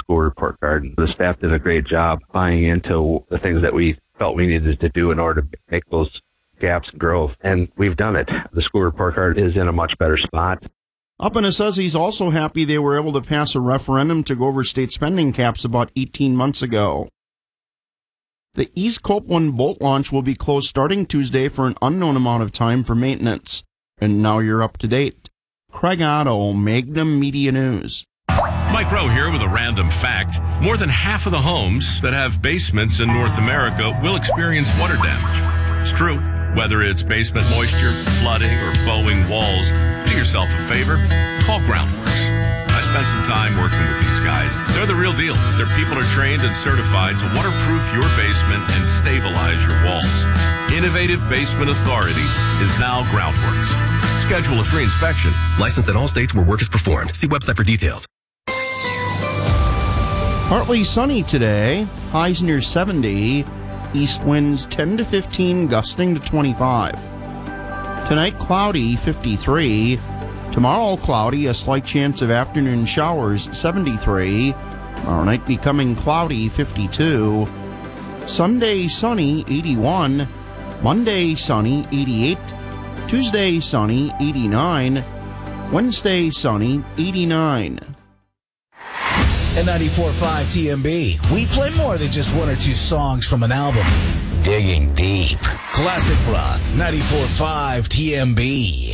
school report card. The staff did a great job buying into the things that we felt we needed to do in order to make those gaps grow. And we've done it. The school report card is in a much better spot. Uppana says he's also happy they were able to pass a referendum to go over state spending caps about 18 months ago. The East Copeland boat launch will be closed starting Tuesday for an unknown amount of time for maintenance. And now you're up to date. Craig Otto, Magnum Media News. Mike Rowe here with a random fact. More than half of the homes that have basements in North America will experience water damage. It's true. Whether it's basement moisture, flooding, or bowing walls, do yourself a favor. Call Groundworks. I spent some time working with these guys. They're the real deal. Their people are trained and certified to waterproof your basement and stabilize your walls. Innovative Basement Authority is now Groundworks. Schedule a free inspection. Licensed in all states where work is performed. See website for details. Partly sunny today. Highs near 70. East winds 10 to 15, gusting to 25. Tonight, cloudy, 53. Tomorrow, cloudy, a slight chance of afternoon showers, 73. Tomorrow night, becoming cloudy, 52. Sunday, sunny, 81. Monday, sunny, 88. Tuesday, sunny, 89. Wednesday, sunny, 89. At 94.5 TMB, we play more than just one or two songs from an album. Digging deep. Classic rock, 94.5 TMB.